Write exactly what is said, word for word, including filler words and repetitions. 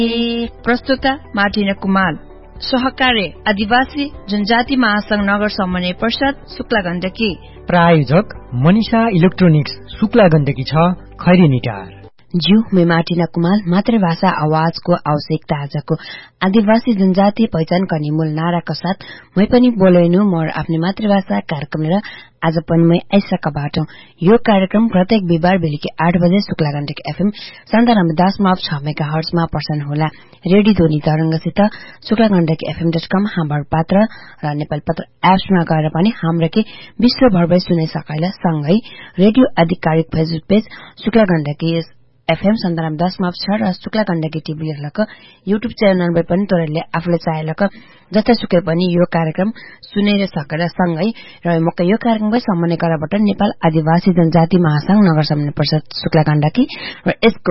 प्रस्तुता मार्टिना कुमाल, सहकार्य आदिवासी जनजाति महासंघ नगर समन्वय परिषद शुक्ला गण्डकी, प्रायोजक मनिषा इलेक्ट्रोनिक्स शुक्ला गण्डकी छ खैरेनीटार। ज्यू मैं मार्टिना कुमाल, मातृभाषा आवाजको आवश्यकता आजको आदिवासी जनजाति पहिचान गर्ने मूल नाराका साथ मै पनि बोलेनु मोर आफ्नो मातृभाषा कार्यक्रम लिएर आज पनि मै आइसकेबाट यो कार्यक्रम प्रत्येक बिहिबार बेलुकी आठ बजे शुक्ला गण्डकी एफएम सन्तानब्बे दशमलव छ मेगा हर्ट्जमा प्रसारण होला। रेडियो ध्वनि तरंगसित शुक्ला गण्डकी एफएम डट कम हाम्रो पात्र र नेपाली पत्र एप्समा गएर पनि हाम्रो के विश्वभरमै सुनै सकाइला। सँगै रेडियो आधिकारिक Facebook page Shukla Gandaki FM सन्तानब्बे दशमलव छ र शुक्ला गण्डकी टिभी हेर्लक युट्युब च्यानलमा पनि तोरले आफूले चाहेलक जतासुकै पनि यो कार्यक्रम सुनेर सकेर। सँगै र मकै यो कार्यक्रमकै समन्वय गराबाट नेपाल आदिवासी जनजाति महासंघ नगर समन्वय परिषद शुक्ला गण्डकी र यसको